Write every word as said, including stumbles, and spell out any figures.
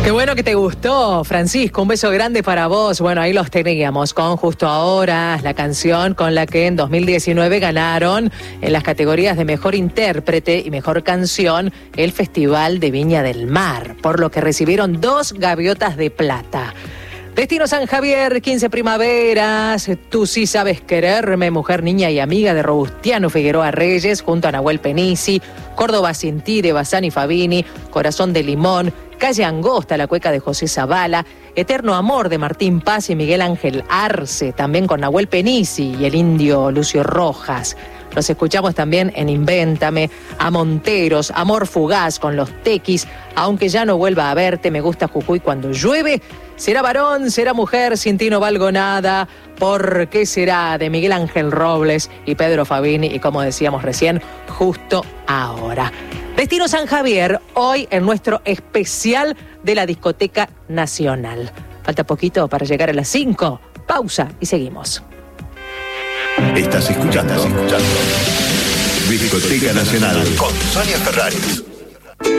Qué bueno que te gustó, Francisco, un beso grande para vos. Bueno, ahí los teníamos con Justo Ahora, la canción con la que en dos mil diecinueve ganaron en las categorías de Mejor Intérprete y Mejor Canción el Festival de Viña del Mar, por lo que recibieron dos gaviotas de plata. Destino San Javier, quince primaveras, Tú sí sabes quererme, Mujer, niña y amiga de Robustiano Figueroa Reyes, junto a Nahuel Penisi, Córdoba sin ti de Bassani Fabini, Corazón de Limón, Calle Angosta, La cueca de José Zavala, Eterno Amor de Martín Paz y Miguel Ángel Arce, también con Nahuel Penisi y el indio Lucio Rojas. Los escuchamos también en Invéntame, a Monteros, Amor Fugaz con los Tequis, Aunque ya no vuelva a verte, Me gusta Jujuy cuando llueve, Será varón, será mujer, Sin ti no valgo nada, ¿Por qué será? De Miguel Ángel Robles y Pedro Fabini, y como decíamos recién, Justo Ahora. Destino San Javier, hoy en nuestro especial de la Discoteca Nacional. Falta poquito para llegar a las cinco. Pausa y seguimos. Estás escuchando, Estás escuchando Discoteca Nacional con Sonia Ferraris.